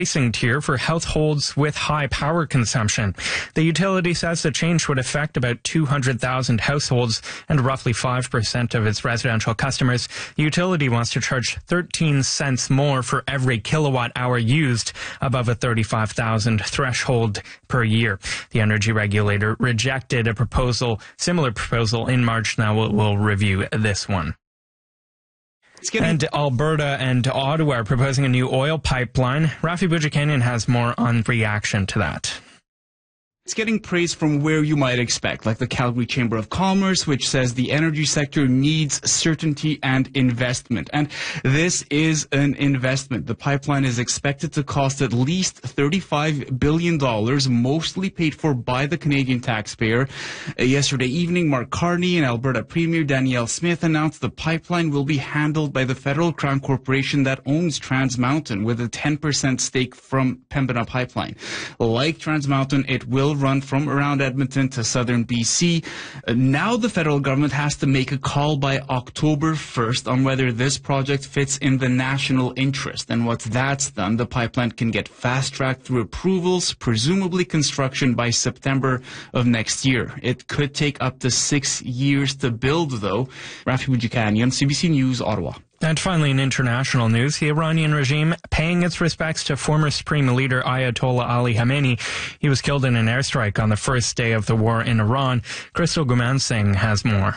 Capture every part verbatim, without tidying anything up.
pricing tier for households with high power consumption. The utility says the change would affect about two hundred thousand households and roughly five percent of its residential customers. The utility wants to charge thirteen cents more for every kilowatt hour used above a thirty-five thousand threshold per year. The energy regulator rejected a proposal, similar proposal in March. Now we'll, we'll review this one. And Alberta and Ottawa are proposing a new oil pipeline. Rafi Boudjikanian has more on reaction to that. It's getting praise from where you might expect, like the Calgary Chamber of Commerce, which says the energy sector needs certainty and investment. And this is an investment. The pipeline is expected to cost at least thirty-five billion dollars, mostly paid for by the Canadian taxpayer. Uh, yesterday evening, Mark Carney and Alberta Premier Danielle Smith announced the pipeline will be handled by the Federal Crown Corporation that owns Trans Mountain, with a ten percent stake from Pembina Pipeline. Like Trans Mountain, it will run from around Edmonton to southern B C. Uh, now the federal government has to make a call by October first on whether this project fits in the national interest. And once that's done, the pipeline can get fast-tracked through approvals, presumably construction by September of next year. It could take up to six years to build, though. Rafi Boudjikanian, C B C News, Ottawa. And finally, in international news, the Iranian regime paying its respects to former Supreme Leader Ayatollah Ali Khamenei. He was killed in an airstrike on the first day of the war in Iran. Crystal Gumansingh has more.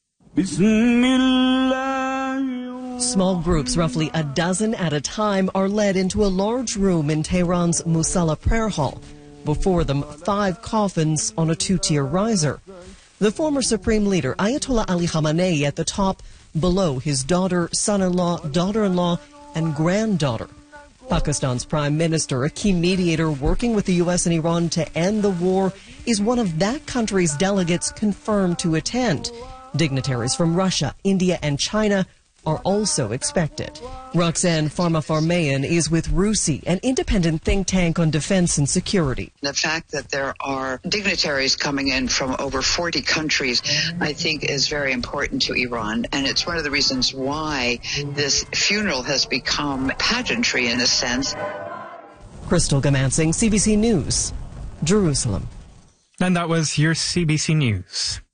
Small groups, roughly a dozen at a time, are led into a large room in Tehran's Musalla prayer hall. Before them, five coffins on a two-tier riser. The former Supreme Leader, Ayatollah Ali Khamenei, at the top, below his daughter, son-in-law, daughter-in-law, and granddaughter. Pakistan's prime minister, a key mediator working with the U S and Iran to end the war, is one of that country's delegates confirmed to attend. Dignitaries from Russia, India, and China are also expected. Roxanne Farmafarmayan is with RUSI, an independent think tank on defense and security. The fact that there are dignitaries coming in from over forty countries, I think, is very important to Iran. And it's one of the reasons why this funeral has become pageantry in a sense. Crystal Gumansingh, C B C News, Jerusalem. And that was your C B C News.